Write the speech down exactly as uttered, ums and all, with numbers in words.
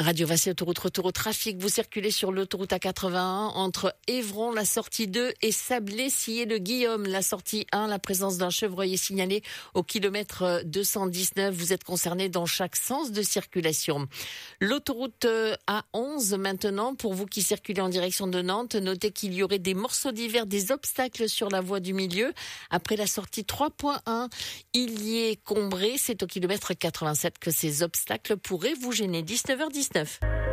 Radio Vassy, autoroute retour au trafic. Vous circulez sur l'autoroute A quatre-vingt-un entre Évron, la sortie deux et Sablé-Sillé-le-Guillaume, la sortie un. La présence d'un chevreuil est signalée au kilomètre deux cent dix-neuf. Vous êtes concerné dans chaque sens de circulation. L'autoroute A onze maintenant, pour vous qui circulez en direction de Nantes, notez qu'il y aurait des morceaux d'hiver, des obstacles sur la voie du milieu. Après la sortie trois point un, il y est combré. C'est au kilomètre quatre-vingt-sept que ces obstacles pourraient vous gêner. dix-neuf heures dix-neuf.